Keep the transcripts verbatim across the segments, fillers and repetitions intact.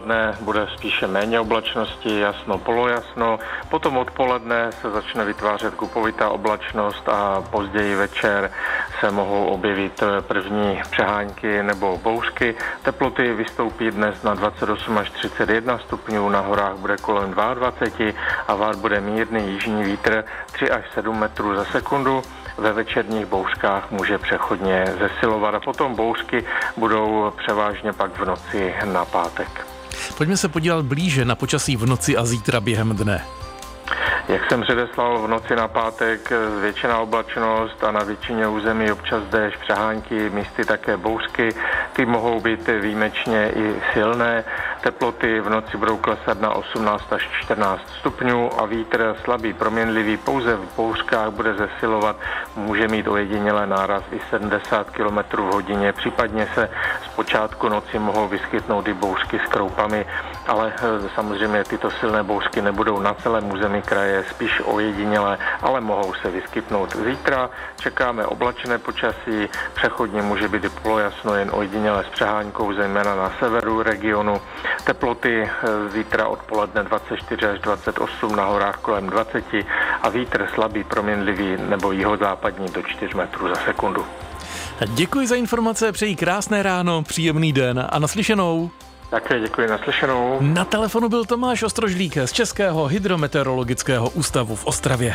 dopoledne bude spíše méně oblačnosti, jasno, polojasno. Potom odpoledne se začne vytvářet kupovitá oblačnost a později večer se mohou objevit první přehánky nebo bouřky. Teploty vystoupí dnes na dvacet osm až třicet jedna stupňů, na horách bude kolem dvacet dva a vát bude mírný jižní vítr tři až sedm metrů za sekundu. Ve večerních bouřkách může přechodně zesilovat a potom bouřky budou převážně pak v noci na pátek. Pojďme se podívat blíže na počasí v noci a zítra během dne. Jak jsem předeslal, v noci na pátek zvětšená oblačnost a na většině území občas déšť, přehánky, místy také bouřky. Ty mohou být výjimečně i silné. Teploty v noci budou klesat na osmnáct až čtrnáct stupňů a vítr slabý, proměnlivý, pouze v bouřkách bude zesilovat. Může mít ojedinělé náraz i sedmdesát kilometrů v hodině. Případně se z počátku noci mohou vyskytnout i bouřky s kroupami, ale samozřejmě tyto silné bouřky nebudou na celém území kraje, spíš ojedinělé, ale mohou se vyskytnout. Zítra čekáme oblačné počasí, přechodně může být i polojasno, jen ojedinělé s přehánkou, zejména na severu regionu. Teploty zítra odpoledne dvacet čtyři až dvacet osm, na horách kolem dvacet a vítr slabý, proměnlivý nebo jihozápadní do čtyř metrů za sekundu. Děkuji za informace, přeji krásné ráno, příjemný den a naslyšenou. Také děkuji, naslyšenou. Na telefonu byl Tomáš Ostrožlík z Českého hydrometeorologického ústavu v Ostravě.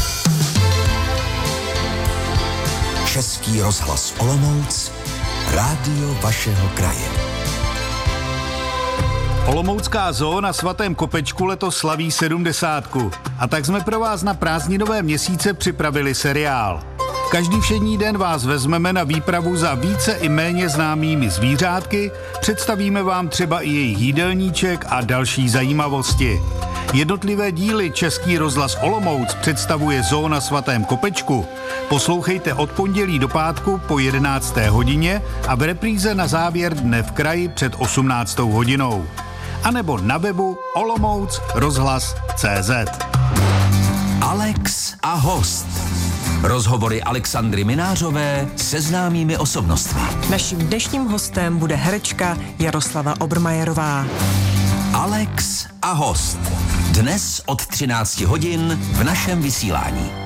Český rozhlas Olomouc, rádio vašeho kraje. Olomoucká zoo na Svatém Kopečku letos slaví sedmdesátku. A tak jsme pro vás na prázdninové měsíce připravili seriál. Každý všední den vás vezmeme na výpravu za více i méně známými zvířátky, představíme vám třeba i jejich jídelníček a další zajímavosti. Jednotlivé díly Český rozhlas Olomouc představuje zoo na Svatém Kopečku. Poslouchejte od pondělí do pátku po jedenácté hodině a v repríze na závěr dne v kraji před osmnáctou hodinou. A nebo na webu olomouc rozhlas tečka cé zet. Alex a host. Rozhovory Alexandry Minářové se známými osobnostmi. Naším dnešním hostem bude herečka Jaroslava Obermajerová. Alex a host. Dnes od třinácti hodin v našem vysílání.